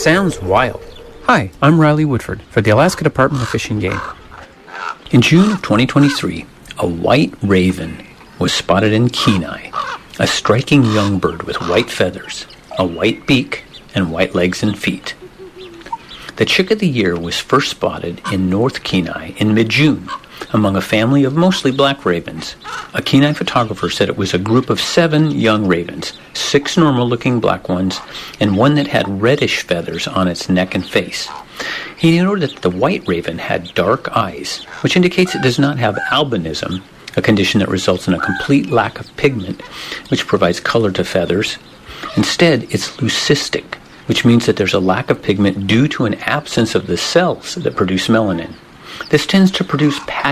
sounds wild. Hi, I'm Riley Woodford for the Alaska Department of Fish and Game. In June of 2023, a white raven was spotted in Kenai, a striking young bird with white feathers, a white beak, and white legs and feet. The chick of the year was first spotted in North Kenai in mid-June among a family of mostly black ravens. A Kenai photographer said it was a group of 7 young ravens, 6 normal-looking black ones, and one that had reddish feathers on its neck and face. He noted that the white raven had dark eyes, which indicates it does not have albinism, a condition that results in a complete lack of pigment, which provides color to feathers. Instead, it's leucistic, which means that there's a lack of pigment due to an absence of the cells that produce melanin. This tends to produce patchy